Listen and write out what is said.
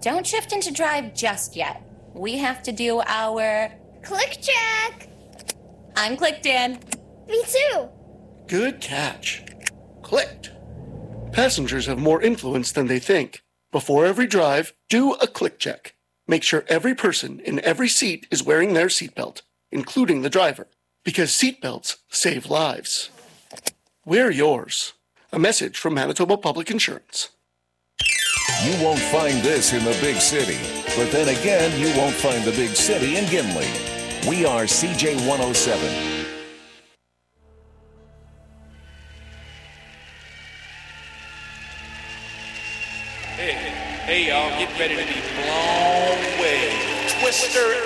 don't shift into drive just yet. We have to do our click check. I'm clicked in. Me too. Good catch. Clicked. Passengers have more influence than they think. Before every drive, do a click check. Make sure every person in every seat is wearing their seatbelt, including the driver, because seatbelts save lives. Wear yours. A message from Manitoba Public Insurance. You won't find this in the big city, but then again, you won't find the big city in Gimli. We are CJ 107. Hey, y'all, get ready to be blown away. Twister